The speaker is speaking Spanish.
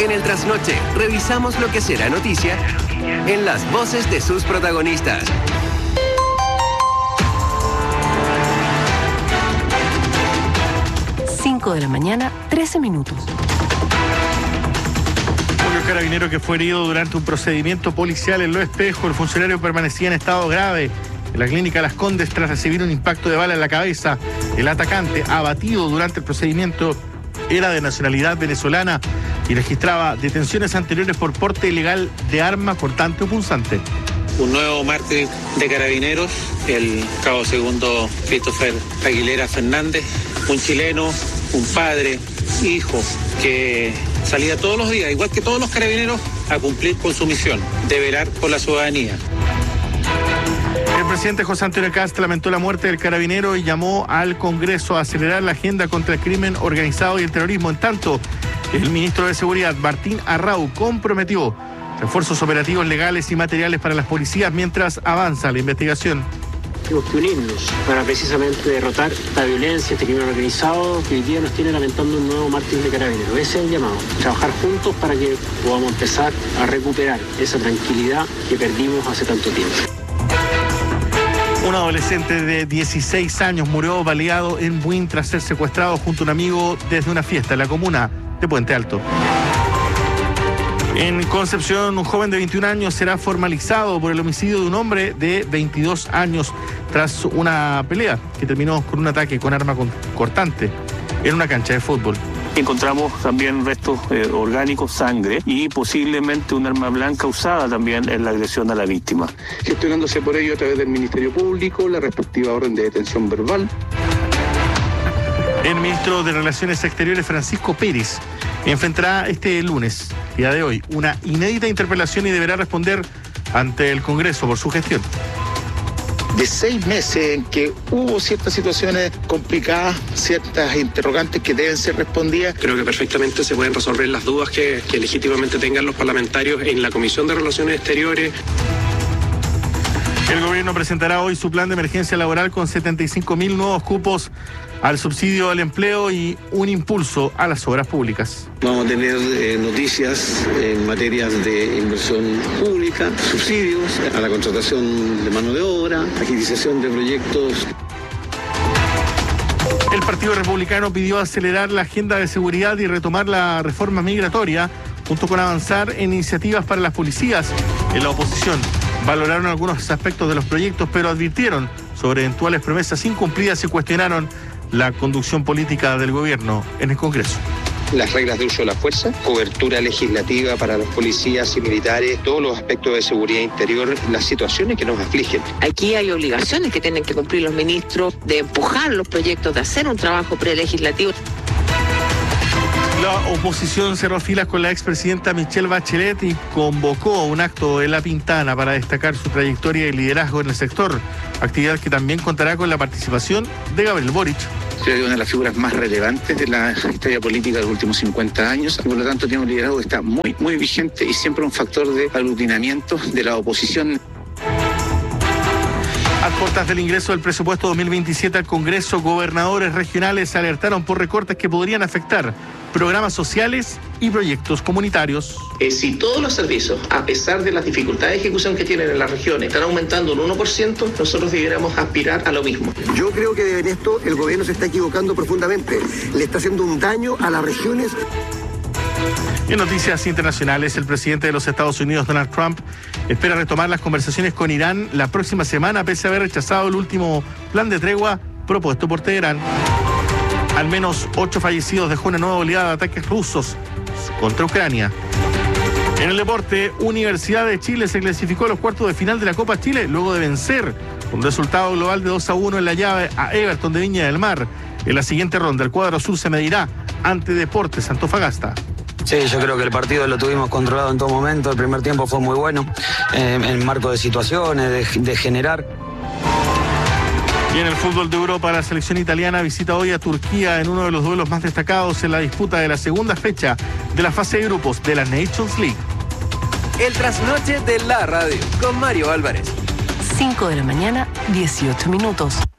En el trasnoche, revisamos lo que será noticia en las voces de sus protagonistas. 5 de la mañana, 13 minutos. Un carabinero que fue herido durante un procedimiento policial en Lo Espejo. El funcionario permanecía en estado grave en la clínica Las Condes tras recibir un impacto de bala en la cabeza. El atacante, abatido durante el procedimiento, era de nacionalidad venezolana y registraba detenciones anteriores por porte ilegal de arma cortante o punzante. Un nuevo mártir de carabineros, el cabo segundo Christopher Aguilera Fernández, un chileno, un padre, hijo, que salía todos los días, igual que todos los carabineros, a cumplir con su misión de velar por la ciudadanía. El presidente José Antonio Kast lamentó la muerte del carabinero y llamó al Congreso a acelerar la agenda contra el crimen organizado y el terrorismo. En tanto, el ministro de Seguridad, Martín Arrau, comprometió refuerzos operativos legales y materiales para las policías mientras avanza la investigación. Tenemos que unirnos para precisamente derrotar la violencia, este crimen organizado que hoy día nos tiene lamentando un nuevo mártir de carabineros. Ese es el llamado, trabajar juntos para que podamos empezar a recuperar esa tranquilidad que perdimos hace tanto tiempo. Un adolescente de 16 años murió baleado en Buin tras ser secuestrado junto a un amigo desde una fiesta en la comuna de Puente Alto. En Concepción, un joven de 21 años será formalizado por el homicidio de un hombre de 22 años tras una pelea que terminó con un ataque con arma cortante en una cancha de fútbol. Encontramos también restos orgánicos, sangre y posiblemente un arma blanca usada también en la agresión a la víctima. Gestionándose por ello a través del Ministerio Público la respectiva orden de detención verbal. El ministro de Relaciones Exteriores, Francisco Pérez, enfrentará este lunes, día de hoy, una inédita interpelación y deberá responder ante el Congreso por su gestión. De 6 meses en que hubo ciertas situaciones complicadas, ciertas interrogantes que deben ser respondidas. Creo que perfectamente se pueden resolver las dudas que legítimamente tengan los parlamentarios en la Comisión de Relaciones Exteriores. El gobierno presentará hoy su plan de emergencia laboral con 75.000 nuevos cupos al subsidio al empleo y un impulso a las obras públicas. Vamos a tener noticias en materia de inversión pública, subsidios a la contratación de mano de obra, agilización de proyectos. El Partido Republicano pidió acelerar la agenda de seguridad y retomar la reforma migratoria, junto con avanzar en iniciativas para las policías. En la oposición valoraron algunos aspectos de los proyectos, pero advirtieron sobre eventuales promesas incumplidas y cuestionaron la conducción política del gobierno en el Congreso. Las reglas de uso de la fuerza, cobertura legislativa para los policías y militares, todos los aspectos de seguridad interior, las situaciones que nos afligen. Aquí hay obligaciones que tienen que cumplir los ministros de empujar los proyectos, de hacer un trabajo prelegislativo. La oposición cerró filas con la expresidenta Michelle Bachelet y convocó un acto en La Pintana para destacar su trayectoria y liderazgo en el sector, actividad que también contará con la participación de Gabriel Boric. Creo que es una de las figuras más relevantes de la historia política de los últimos 50 años. Por lo tanto, tiene un liderazgo que está muy, muy vigente y siempre un factor de aglutinamiento de la oposición. A puertas del ingreso del presupuesto 2027 al Congreso, gobernadores regionales alertaron por recortes que podrían afectar programas sociales y proyectos comunitarios. Si todos los servicios, a pesar de las dificultades de ejecución que tienen en las regiones, están aumentando un 1%, nosotros debiéramos aspirar a lo mismo. Yo creo que en esto el gobierno se está equivocando profundamente. Le está haciendo un daño a las regiones. En noticias internacionales, el presidente de los Estados Unidos, Donald Trump, espera retomar las conversaciones con Irán la próxima semana, pese a haber rechazado el último plan de tregua propuesto por Teherán. Al menos 8 fallecidos dejó una nueva oleada de ataques rusos contra Ucrania. En el deporte, Universidad de Chile se clasificó a los cuartos de final de la Copa Chile luego de vencer con un resultado global de 2-1 en la llave a Everton de Viña del Mar. En la siguiente ronda, el cuadro azul se medirá ante Deportes Antofagasta. Sí, yo creo que el partido lo tuvimos controlado en todo momento. El primer tiempo fue muy bueno, en marco de situaciones, de generar. Y en el fútbol de Europa, la selección italiana visita hoy a Turquía en uno de los duelos más destacados en la disputa de la segunda fecha de la fase de grupos de la Nations League. El trasnoche de la radio con Mario Álvarez. 5 de la mañana, 18 minutos.